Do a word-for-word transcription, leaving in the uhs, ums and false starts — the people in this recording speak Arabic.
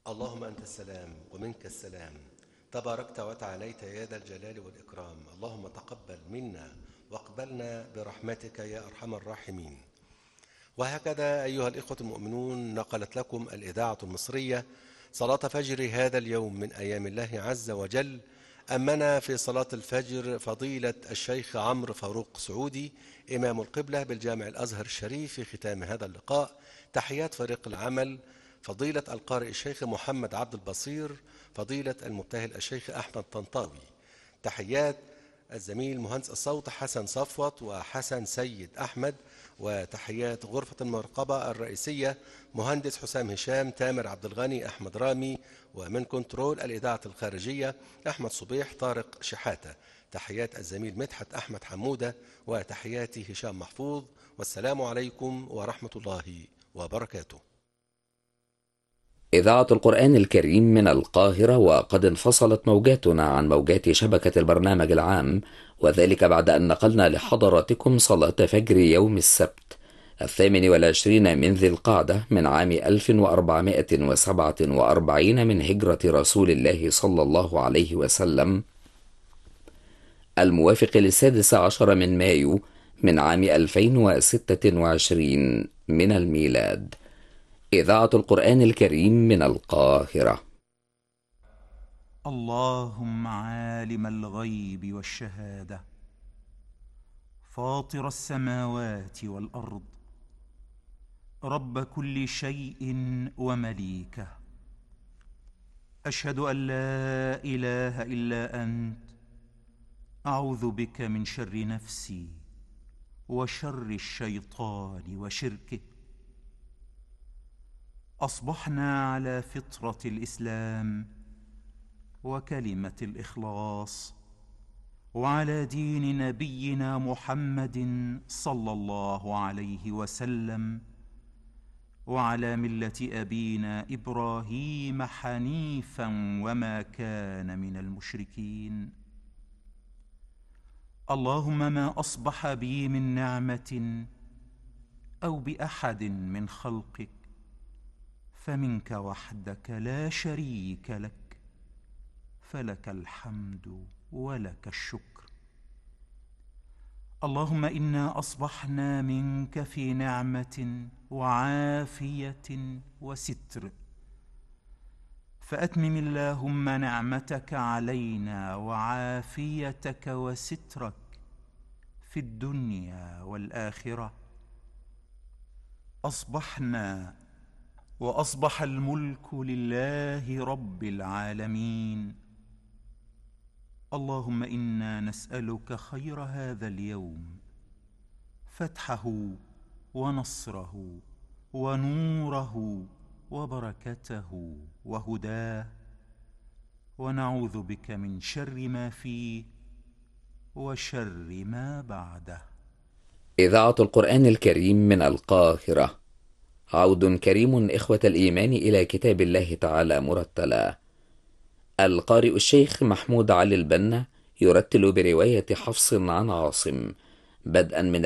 اللهم أنت السلام ومنك السلام، تباركت وتعاليت يا ذا الجلال والإكرام. اللهم تقبل منا واقبلنا برحمتك يا أرحم الراحمين. وهكذا أيها الإخوة المؤمنون، نقلت لكم الإذاعة المصرية صلاة فجر هذا اليوم من أيام الله عز وجل. أمنا في صلاة الفجر فضيلة الشيخ عمرو فاروق سعودي إمام القبلة بالجامع الأزهر الشريف. في ختام هذا اللقاء تحيات فريق العمل، فضيلة القارئ الشيخ محمد عبد البصير، فضيلة المبتهل الشيخ أحمد طنطاوي، تحيات الزميل مهندس الصوت حسن صفوت وحسن سيد أحمد، وتحيات غرفة المراقبة الرئيسية مهندس حسام هشام، تامر عبد الغني، أحمد رامي، ومن كنترول الإذاعة الخارجية أحمد صبيح، طارق شحاتة. تحيات الزميل مدحت أحمد حمودة، وتحياتي هشام محفوظ. والسلام عليكم ورحمة الله وبركاته. إذاعة القرآن الكريم من القاهرة، وقد انفصلت موجاتنا عن موجات شبكة البرنامج العام، وذلك بعد أن نقلنا لحضراتكم صلاة فجر يوم السبت الثامن والعشرين من ذي القعدة من عام ألف وأربعمائة وسبعة وأربعين من هجرة رسول الله صلى الله عليه وسلم، الموافق للسادس عشر من مايو من عام ألفين وستة وعشرين من الميلاد. إذاعة القرآن الكريم من القاهرة. اللهم عالم الغيب والشهادة، فاطر السماوات والأرض، رب كل شيء ومليكه، أشهد أن لا إله إلا أنت، أعوذ بك من شر نفسي وشر الشيطان وشركه. أصبحنا على فطرة الإسلام وكلمة الإخلاص، وعلى دين نبينا محمد صلى الله عليه وسلم، وعلى ملة أبينا إبراهيم حنيفا وما كان من المشركين. اللهم ما أصبح بي من نعمة أو بأحد من خلقك فمنك وحدك لا شريك لك، فلك الحمد ولك الشكر. اللهم إنا أصبحنا منك في نعمة وعافية وستر، فأتمم اللهم نعمتك علينا وعافيتك وسترك في الدنيا والآخرة. أصبحنا وأصبح الملك لله رب العالمين. اللهم إنا نسألك خير هذا اليوم، فتحه ونصره ونوره وبركته وهداه، ونعوذ بك من شر ما فيه وشر ما بعده. إذاعة القرآن الكريم من القاهرة. عود كريم إخوة الإيمان إلى كتاب الله تعالى مرتلا. القارئ الشيخ محمود علي البنا يرتل برواية حفص عن عاصم بدءا من